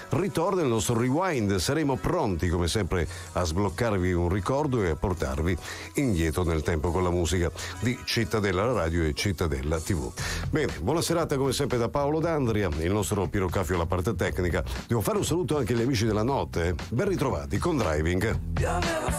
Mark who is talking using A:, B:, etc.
A: ritorna il nostro rewind. Saremo pronti come sempre a sbloccarvi un ricordo e a portarvi indietro nel tempo con la musica di Cittadella Radio e Cittadella TV. Bene, buona serata come sempre da Paolo D'Andria, il nostro Piero Caffio alla parte tecnica. Devo fare un saluto anche agli amici della notte. Ben ritrovati con Driving.